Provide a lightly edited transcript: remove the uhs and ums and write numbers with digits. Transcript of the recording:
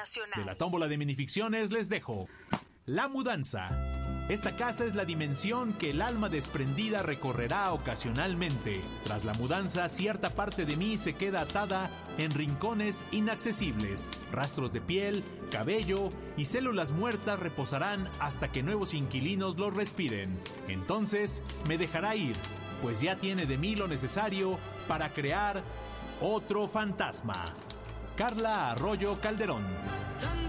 nacional. De la tómbola de minificciones les dejo La Mudanza. Esta casa es la dimensión que el alma desprendida recorrerá ocasionalmente. Tras la mudanza, cierta parte de mí se queda atada en rincones inaccesibles. Rastros de piel, cabello y células muertas reposarán hasta que nuevos inquilinos los respiren. Entonces, me dejará ir, pues ya tiene de mí lo necesario para crear otro fantasma. Carla Arroyo Calderón.